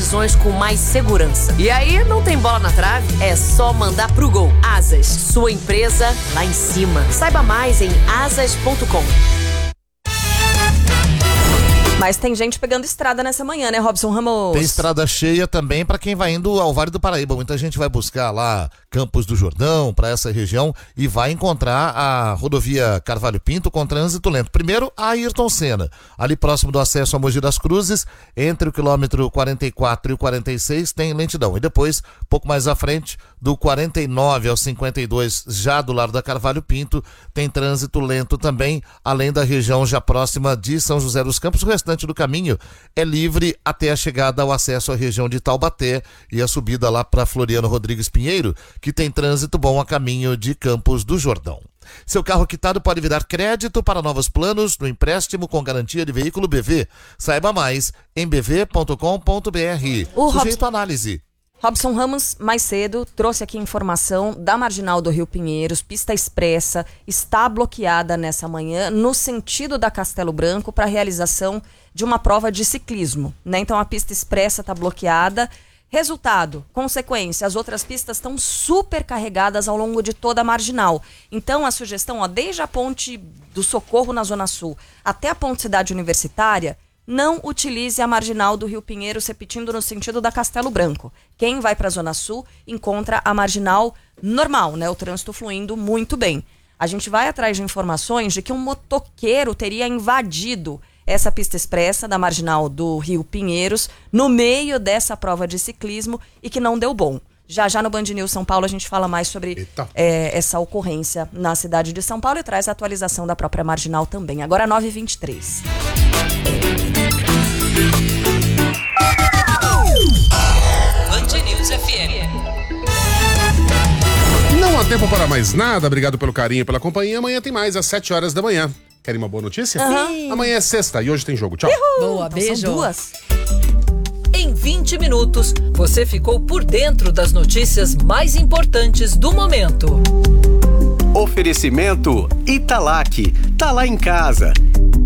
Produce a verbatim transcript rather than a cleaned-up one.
decisões com mais segurança. E aí, não tem bola na trave? É só mandar pro gol. Asas, sua empresa lá em cima. Saiba mais em asas ponto com. Mas tem gente pegando estrada nessa manhã, né, Robson Ramos? Tem estrada cheia também para quem vai indo ao Vale do Paraíba. Muita gente vai buscar lá Campos do Jordão, para essa região, e vai encontrar a rodovia Carvalho Pinto com trânsito lento. Primeiro, a Ayrton Senna, ali próximo do acesso a Mogi das Cruzes, entre o quilômetro quarenta e quatro e o quarenta e seis, tem lentidão. E depois, pouco mais à frente, do quarenta e nove ao cinquenta e dois, já do lado da Carvalho Pinto, tem trânsito lento também, além da região já próxima de São José dos Campos. O restante do caminho é livre até a chegada ao acesso à região de Taubaté e a subida lá para Floriano Rodrigues Pinheiro, que tem trânsito bom a caminho de Campos do Jordão. Seu carro quitado pode virar crédito para novos planos no empréstimo com garantia de veículo B V. Saiba mais em b v ponto com ponto b r. O Sujeito Robson... à análise. Robson Ramos, mais cedo, trouxe aqui informação da Marginal do Rio Pinheiros, pista expressa, está bloqueada nessa manhã no sentido da Castelo Branco para a realização de uma prova de ciclismo, né? Então a pista expressa está bloqueada. Resultado, consequência, as outras pistas estão super carregadas ao longo de toda a Marginal. Então a sugestão, ó, desde a ponte do Socorro na Zona Sul até a ponte Cidade Universitária, não utilize a Marginal do Rio Pinheiros, repetindo no sentido da Castelo Branco. Quem vai para a Zona Sul encontra a Marginal normal, né? O trânsito fluindo muito bem. A gente vai atrás de informações de que um motoqueiro teria invadido essa pista expressa da Marginal do Rio Pinheiros no meio dessa prova de ciclismo e que não deu bom. Já já no Band News São Paulo a gente fala mais sobre é, essa ocorrência na cidade de São Paulo e traz a atualização da própria Marginal também. Agora nove e vinte e três. Band News F M. Não há tempo para mais nada. Obrigado pelo carinho e pela companhia. Amanhã tem mais às sete horas da manhã. Querem uma boa notícia? Sim. Amanhã é sexta e hoje tem jogo. Tchau. Uhul. Boa, Então beijo. são duas. Em vinte minutos, você ficou por dentro das notícias mais importantes do momento. Oferecimento Italac. Tá lá em casa.